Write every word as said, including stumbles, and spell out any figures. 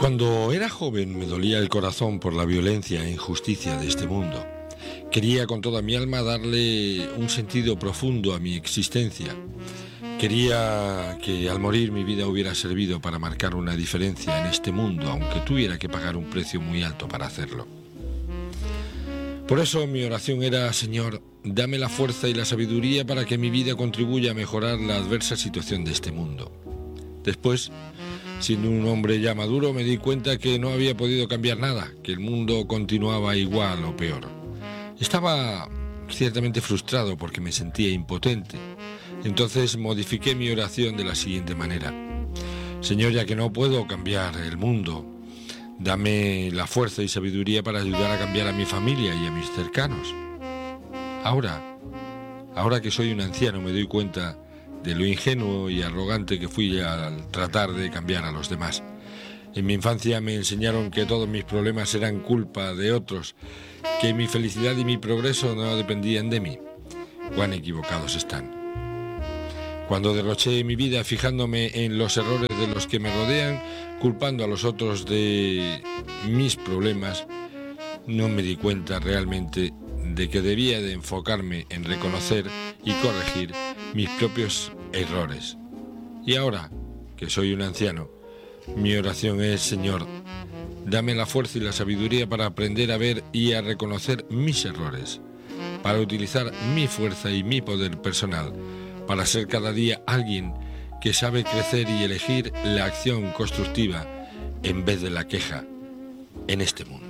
Cuando era joven me dolía el corazón por la violencia e injusticia de este mundo. Quería con toda mi alma darle un sentido profundo a mi existencia. Quería que al morir mi vida hubiera servido para marcar una diferencia en este mundo, aunque tuviera que pagar un precio muy alto para hacerlo. Por eso mi oración era: Señor, dame la fuerza y la sabiduría para que mi vida contribuya a mejorar la adversa situación de este mundo. Después, siendo un hombre ya maduro, me di cuenta que no había podido cambiar nada, que el mundo continuaba igual o peor. Estaba ciertamente frustrado porque me sentía impotente. Entonces modifiqué mi oración de la siguiente manera: Señor, ya que no puedo cambiar el mundo, dame la fuerza y sabiduría para ayudar a cambiar a mi familia y a mis cercanos. Ahora, ahora que soy un anciano, me doy cuenta de lo ingenuo y arrogante que fui al tratar de cambiar a los demás. En mi infancia me enseñaron que todos mis problemas eran culpa de otros, que mi felicidad y mi progreso no dependían de mí. Cuán equivocados están. Cuando derroché mi vida fijándome en los errores de los que me rodean, culpando a los otros de mis problemas, no me di cuenta realmente de que debía de enfocarme en reconocer y corregir mis propios errores. Y ahora, que soy un anciano, mi oración es: Señor, dame la fuerza y la sabiduría para aprender a ver y a reconocer mis errores, para utilizar mi fuerza y mi poder personal, para ser cada día alguien que sabe crecer y elegir la acción constructiva en vez de la queja en este mundo.